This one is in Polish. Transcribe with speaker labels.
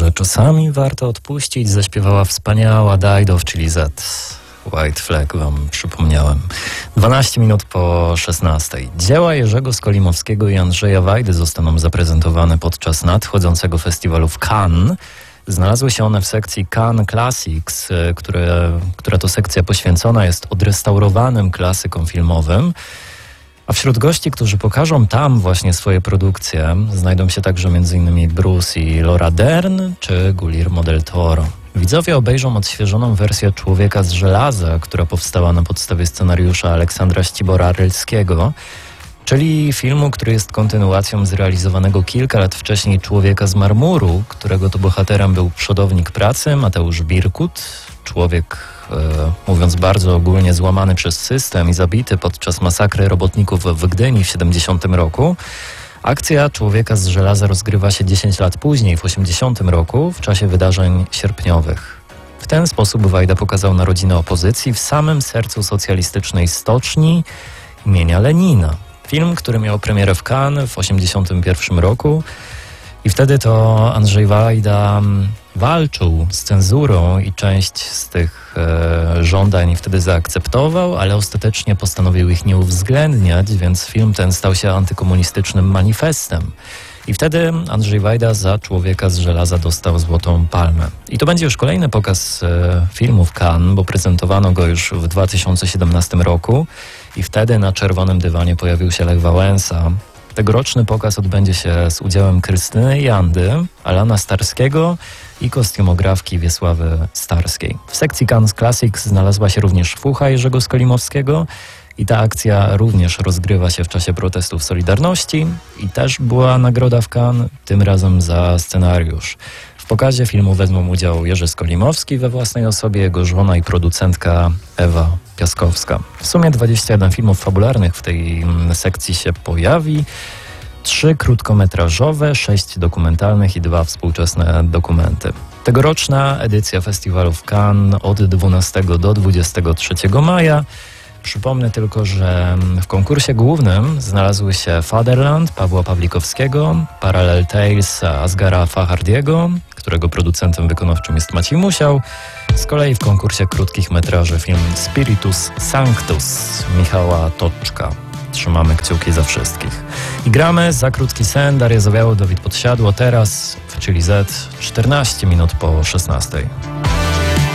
Speaker 1: że czasami warto odpuścić, zaśpiewała wspaniała Dido w Chili Z. White Flag wam przypomniałem. 12 minut po 16. Dzieła Jerzego Skolimowskiego i Andrzeja Wajdy zostaną zaprezentowane podczas nadchodzącego festiwalu w Cannes. Znalazły się one w sekcji Cannes Classics, która to sekcja poświęcona jest odrestaurowanym klasykom filmowym. A wśród gości, którzy pokażą tam właśnie swoje produkcje, znajdą się także m.in. Bruce i Laura Dern czy Guillermo del Toro. Widzowie obejrzą odświeżoną wersję Człowieka z żelaza, która powstała na podstawie scenariusza Aleksandra Ścibora-Rylskiego, czyli filmu, który jest kontynuacją zrealizowanego kilka lat wcześniej Człowieka z marmuru, którego to bohaterem był przodownik pracy Mateusz Birkut, człowiek, mówiąc bardzo ogólnie, złamany przez system i zabity podczas masakry robotników w Gdyni w 70 roku. Akcja Człowieka z żelaza rozgrywa się 10 lat później, w 80 roku, w czasie wydarzeń sierpniowych. W ten sposób Wajda pokazał narodziny opozycji w samym sercu socjalistycznej stoczni imienia Lenina. Film, który miał premierę w Cannes w 81 roku i wtedy to Andrzej Wajda walczył z cenzurą i część z tych żądań wtedy zaakceptował, ale ostatecznie postanowił ich nie uwzględniać, więc film ten stał się antykomunistycznym manifestem. I wtedy Andrzej Wajda za Człowieka z żelaza dostał Złotą Palmę. I to będzie już kolejny pokaz filmu w Cannes, bo prezentowano go już w 2017 roku i wtedy na czerwonym dywanie pojawił się Lech Wałęsa. Tegoroczny pokaz odbędzie się z udziałem Krystyny Jandy, Alana Starskiego i kostiumografki Wiesławy Starskiej. W sekcji Cannes Classics znalazła się również fucha Jerzego Skolimowskiego i ta akcja również rozgrywa się w czasie protestów Solidarności i też była nagroda w Cannes, tym razem za scenariusz. W pokazie filmu wezmą udział Jerzy Skolimowski we własnej osobie, jego żona i producentka Ewa Piaskowska. W sumie 21 filmów fabularnych w tej sekcji się pojawi. 3 krótkometrażowe, 6 dokumentalnych i 2 współczesne dokumenty. Tegoroczna edycja festiwalu w Cannes od 12 do 23 maja. Przypomnę tylko, że w konkursie głównym znalazły się Fatherland Pawła Pawlikowskiego, Parallel Tales Asghara Fahardiego, którego producentem wykonawczym jest Maciej Musiał. Z kolei w konkursie krótkich metraży film Spiritus Sanctus Michała Toczka. Trzymamy kciuki za wszystkich. I gramy Za krótki sen, Daria Zawiało, Dawid Podsiadło. Teraz w Chili Z 14 minut po 16.